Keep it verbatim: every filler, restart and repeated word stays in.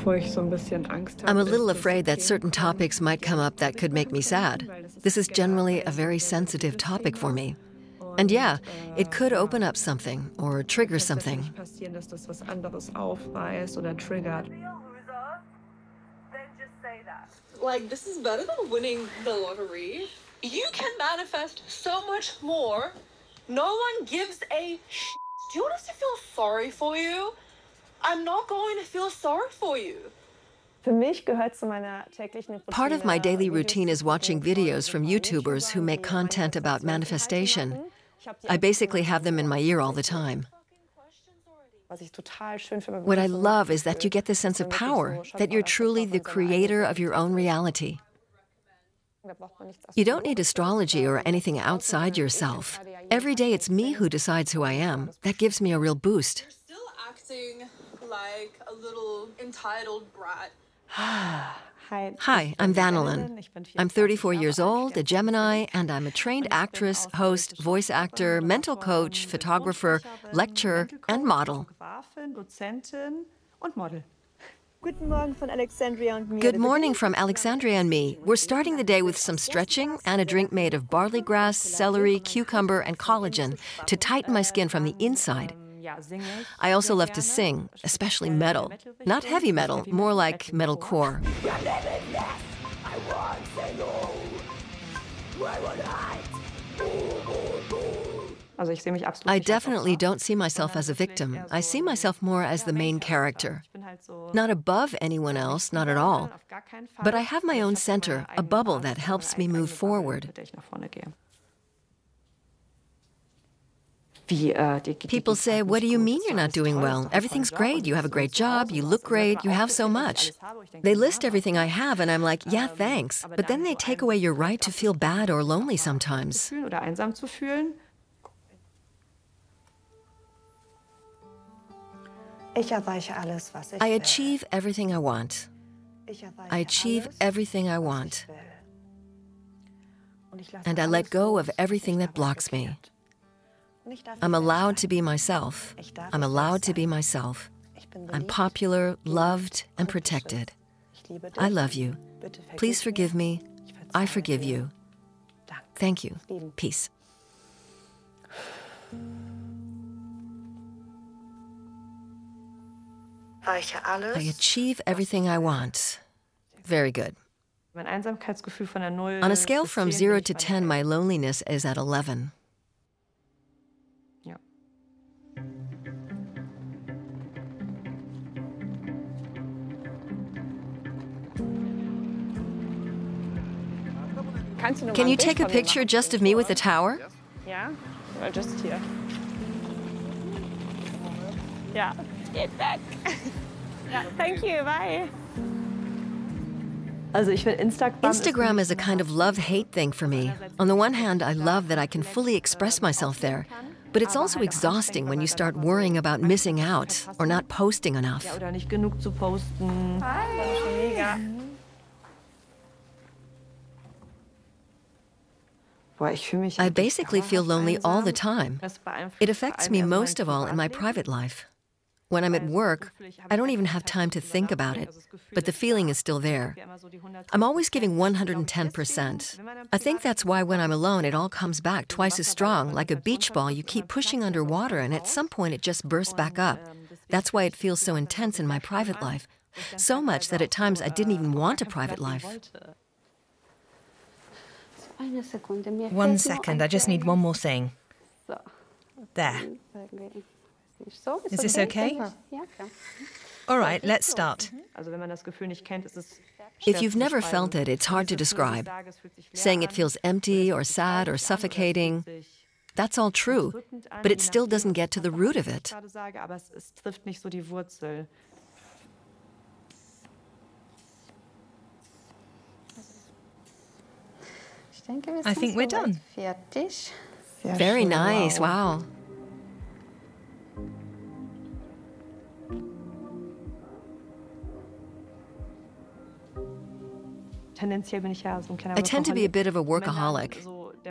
I'm a little afraid that certain topics might come up that could make me sad. This is generally a very sensitive topic for me. And yeah, it could open up something or trigger something. Like, this is better than winning the lottery. You can manifest so much more. No one gives a sh**. Do you want us to feel sorry for you? I'm not going to feel sorry for you. Part of my daily routine is watching videos from YouTubers who make content about manifestation. I basically have them in my ear all the time. What I love is that you get the sense of power, that you're truly the creator of your own reality. You don't need astrology or anything outside yourself. Every day it's me who decides who I am. That gives me a real boost. You're still acting like a little entitled brat. Hi, I'm Vanillin. I'm thirty-four years old, a Gemini, and I'm a trained actress, host, voice actor, mental coach, photographer, lecturer, and model. Good morning from Alexandria and me. We're starting the day with some stretching and a drink made of barley grass, celery, cucumber, and collagen to tighten my skin from the inside. I also love to sing, especially metal. Not heavy metal, more like metalcore. I definitely don't see myself as a victim. I see myself more as the main character. Not above anyone else, not at all. But I have my own center, a bubble that helps me move forward. People say, what do you mean you're not doing well? Everything's great, you have a great job, you look great, you have so much. They list everything I have and I'm like, yeah, thanks. But then they take away your right to feel bad or lonely sometimes. I achieve everything I want. I achieve everything I want. And I let go of everything that blocks me. I'm allowed to be myself. I'm allowed to be myself. I'm popular, loved, and protected. I love you. Please forgive me. I forgive you. Thank you. Peace. I achieve everything I want. Very good. On a scale from zero to ten, my loneliness is at eleven. Can you take a picture just of me with the tower? Yeah, well, just here. Yeah, get back. Yeah, thank you, bye. Instagram is a kind of love-hate thing for me. On the one hand, I love that I can fully express myself there, but it's also exhausting when you start worrying about missing out or not posting enough. Hi. I basically feel lonely all the time. It affects me most of all in my private life. When I'm at work, I don't even have time to think about it, but the feeling is still there. I'm always giving one hundred ten percent. I think that's why when I'm alone, it all comes back twice as strong, like a beach ball you keep pushing underwater, and at some point it just bursts back up. That's why it feels so intense in my private life. So much that at times I didn't even want a private life. One second, I just need one more thing. There. Is this okay? All right, let's start. If you've never felt it, it's hard to describe. Saying it feels empty or sad or suffocating, that's all true, but it still doesn't get to the root of it. I think we're done. Very nice, wow. I tend to be a bit of a workaholic.